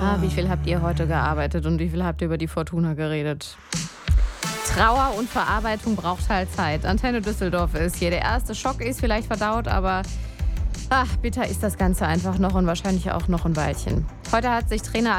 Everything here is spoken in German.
Wie viel habt ihr heute gearbeitet und wie viel habt ihr über die Fortuna geredet? Trauer und Verarbeitung braucht halt Zeit. Antenne Düsseldorf ist hier. Der erste Schock ist vielleicht verdaut, aber bitter ist das Ganze einfach noch und wahrscheinlich auch noch ein Weilchen. Heute hat sich Trainer